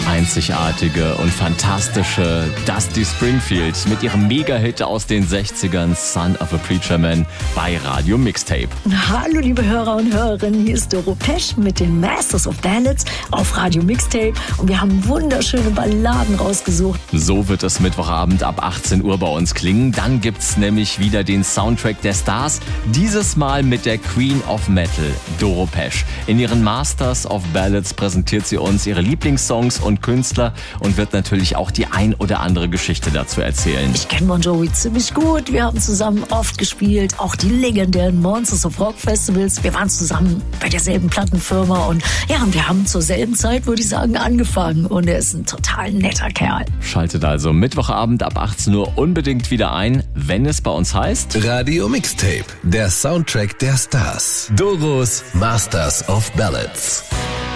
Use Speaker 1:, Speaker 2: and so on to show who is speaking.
Speaker 1: einzigartige und fantastische Dusty Springfield mit ihrem Mega-Hit aus den 60ern Son of a Preacher Man bei Radio Mixtape.
Speaker 2: Hallo liebe Hörer und Hörerinnen, hier ist Doro Pesch mit den Masters of Ballads auf Radio Mixtape und wir haben wunderschöne Balladen rausgesucht.
Speaker 1: So wird es Mittwochabend ab 18 Uhr bei uns klingen. Dann gibt's nämlich wieder den Soundtrack der Stars, dieses Mal mit der Queen of Metal, Doro Pesch. In ihren Masters of Ballads präsentiert sie uns ihre Lieblingssongs und Künstler und wird natürlich auch die ein oder andere Geschichte dazu erzählen.
Speaker 2: Ich kenne Bon Jovi ziemlich gut, wir haben zusammen oft gespielt, auch die legendären Monsters of Rock Festivals. Wir waren zusammen bei derselben Plattenfirma und wir haben zur selben Zeit, würde ich sagen, angefangen und er ist ein total netter Kerl.
Speaker 1: Schaltet also Mittwochabend ab 18 Uhr unbedingt wieder ein, wenn es bei uns heißt
Speaker 3: Radio Mixtape, der Soundtrack der Stars. Doros Masters of Ballads.